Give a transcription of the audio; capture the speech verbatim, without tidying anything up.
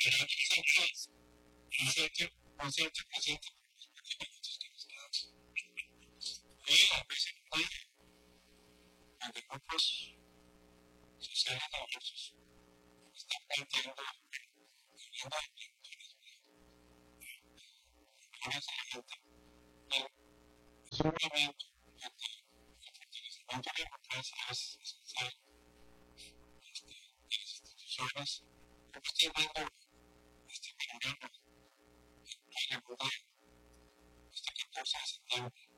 será quince días, un cierto, un cierto paciente por los minutos que nos quedan. Y a veces no hay, aunque grupos sociales diversos están planteando, viviendo de plantones de la gente, es un movimiento donde el fortalecimiento de la democracia es esencial este, de las instituciones, porque estoy viendo este panorama que le de este catorce de septiembre,